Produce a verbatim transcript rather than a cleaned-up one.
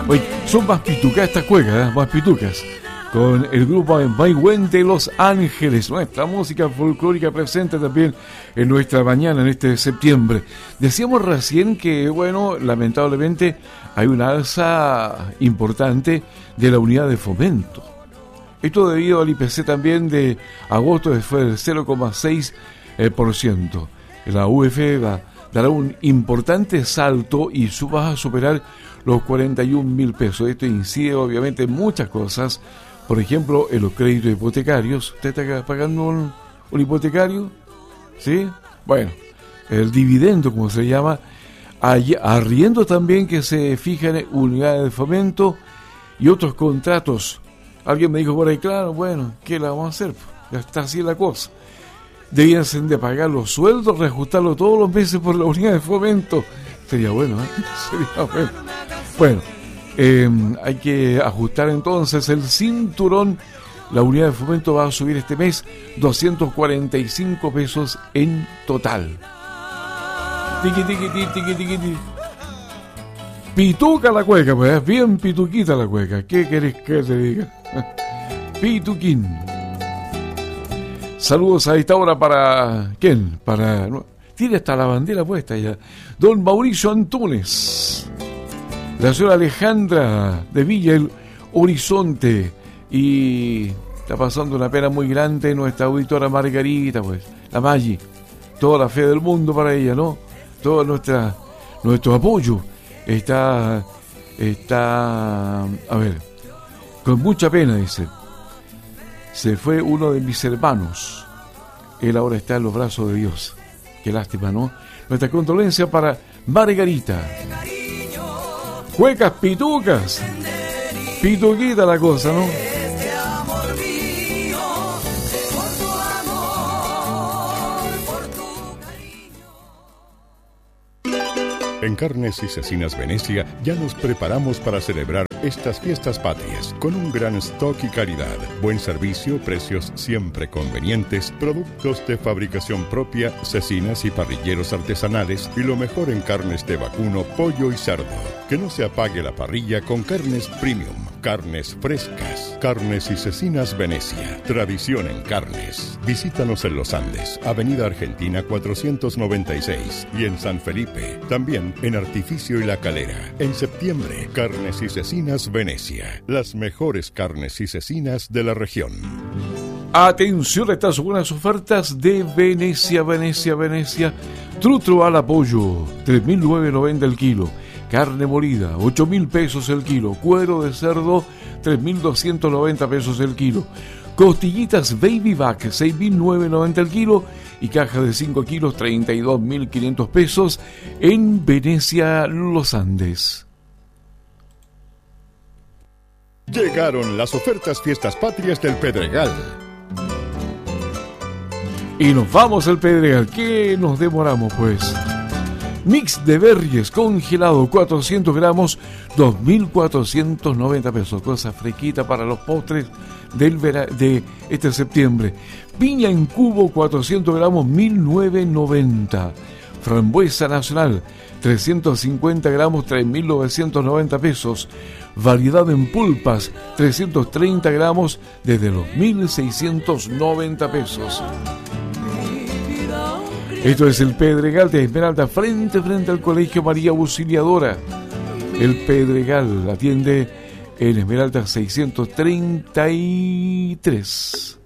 Oye, son más pitucas estas cuecas, ¿eh? Más pitucas. Con el grupo Maigüen de Los Ángeles, nuestra música folclórica presente también en nuestra mañana, en este septiembre. Decíamos recién que, bueno, lamentablemente hay una alza importante de la unidad de fomento. Esto debido al I P C también de agosto, que fue del cero coma seis por ciento. La U F va, dará un importante salto y va a superar los cuarenta y un mil pesos. Esto incide obviamente en muchas cosas. Por ejemplo, en los créditos hipotecarios. ¿Usted está pagando un, un hipotecario? ¿Sí? Bueno, el dividendo, como se llama, hay arriendo también que se fijan en unidades de fomento y otros contratos. Alguien me dijo por ahí, claro, bueno, ¿qué le vamos a hacer? Ya está así la cosa. Debían ser de pagar los sueldos, reajustarlo todos los meses por la unidad de fomento. Sería bueno, ¿eh? Sería bueno. Bueno. Eh, hay que ajustar entonces el cinturón. La unidad de fomento va a subir este mes doscientos cuarenta y cinco pesos en total. Tiqui, tiqui, tiqui, tiqui, tiqui. Pituca la cueca, pues, bien pituquita la cueca. ¿Qué querés que te diga? Pituquín. Saludos a esta hora para... ¿Quién? Para... Tiene hasta la bandera puesta ya. Don Mauricio Antunes. La señora Alejandra de Villa El Horizonte. Y está pasando una pena muy grande nuestra auditora Margarita, pues, la Maggi. Toda la fe del mundo para ella, ¿no? Todo nuestra, nuestro apoyo. Está, está, a ver, con mucha pena, dice. Se fue uno de mis hermanos. Él ahora está en los brazos de Dios. Qué lástima, ¿no? Nuestra condolencia para Margarita. Cuecas pitucas. Pituquita la cosa, ¿no? En Carnes y Cecinas Venecia ya nos preparamos para celebrar estas fiestas patrias con un gran stock y calidad, buen servicio, precios siempre convenientes, productos de fabricación propia, cecinas y parrilleros artesanales y lo mejor en carnes de vacuno, pollo y cerdo. Que no se apague la parrilla con carnes premium, carnes frescas. Carnes y Cecinas Venecia, tradición en carnes. Visítanos en Los Andes, Avenida Argentina cuatrocientos noventa y seis y en San Felipe, también en Artificio y La Calera. En septiembre, Carnes y Cecinas Venecia, las mejores carnes y cecinas de la región. Atención a estas buenas ofertas de Venecia, Venecia, Venecia. Trutro al apoyo, tres mil novecientos noventa el kilo. Carne molida, ocho mil pesos el kilo. Cuero de cerdo, tres mil doscientos noventa pesos el kilo. Costillitas Baby Back, seis mil novecientos noventa el kilo. Y caja de cinco kilos, treinta y dos mil quinientos pesos en Venecia, Los Andes. Llegaron las ofertas Fiestas Patrias del Pedregal. Y nos vamos al Pedregal. ¿Qué nos demoramos, pues? Mix de berries congelado, cuatrocientos gramos, dos mil cuatrocientos noventa pesos. Cosa fresquita para los postres del vera- de este septiembre. Piña en cubo, cuatrocientos gramos, mil novecientos noventa. Frambuesa nacional, trescientos cincuenta gramos, tres mil novecientos noventa pesos. Variedad en pulpas, trescientos treinta gramos, desde los mil seiscientos noventa pesos. Esto es el Pedregal de Esmeralda, frente frente al Colegio María Auxiliadora. El Pedregal atiende en Esmeralda seiscientos treinta y tres.